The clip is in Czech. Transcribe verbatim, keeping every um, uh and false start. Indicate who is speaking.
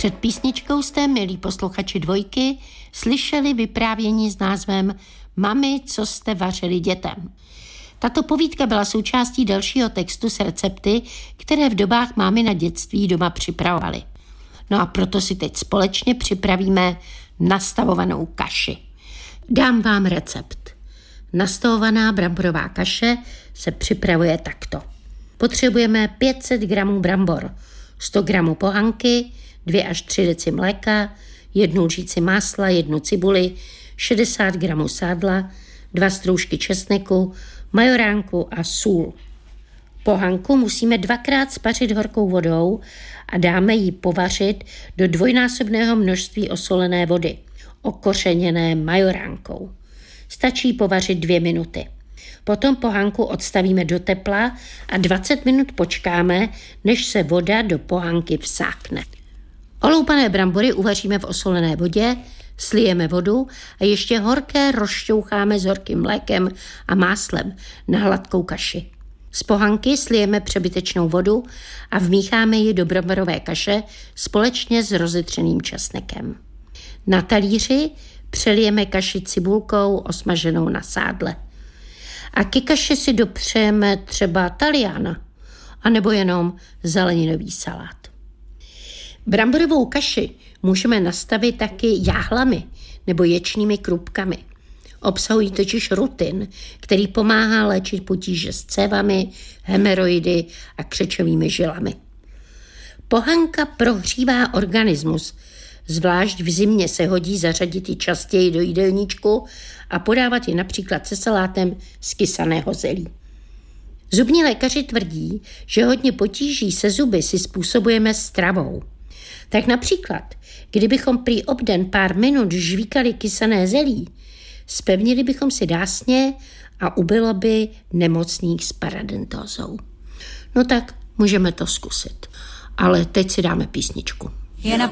Speaker 1: Před písničkou jste, milí posluchači Dvojky, slyšeli vyprávění s názvem Mami, co jste vařili dětem. Tato povídka byla součástí dalšího textu s recepty, které v dobách mámy na dětství doma připravovali. No a proto si teď společně připravíme nastavovanou kaši. Dám vám recept. Nastavovaná bramborová kaše se připravuje takto. Potřebujeme pět set gramů brambor, sto gramů pohanky, dvě až tři deci mléka, jednu lžíci másla, jednu cibuli, šedesát gramů sádla, dva stroužky česneku, majoránku a sůl. Pohanku musíme dvakrát spařit horkou vodou a dáme ji povařit do dvojnásobného množství osolené vody, okořeněné majoránkou. Stačí povařit dvě minuty. Potom pohanku odstavíme do tepla a dvacet minut počkáme, než se voda do pohanky vsákne. Oloupané brambory uvaříme v osolené vodě, slijeme vodu a ještě horké rozšťoucháme s horkým mlékem a máslem na hladkou kaši. Z pohanky slijeme přebytečnou vodu a vmícháme ji do bramborové kaše společně s rozetřeným česnekem. Na talíři přelijeme kaši cibulkou osmaženou na sádle. A ke kaši si dopřejeme třeba taliana, anebo jenom zeleninový salát. Bramborovou kaši můžeme nastavit taky jáhlami nebo ječnými krupkami. Obsahují totiž rutin, který pomáhá léčit potíže s cévami, hemeroidy a křečovými žilami. Pohanka prohřívá organismus, zvlášť v zimě se hodí zařadit ji častěji do jídelníčku a podávat ji například se salátem z kysaného zelí. Zubní lékaři tvrdí, že hodně potíží se zuby si způsobujeme stravou. Tak například, kdybychom prý obden pár minut žvíkali kysané zelí, zpevnili bychom si dásně a ubylo by nemocných s paradentozou. No tak můžeme to zkusit, ale teď si dáme písničku.
Speaker 2: Je na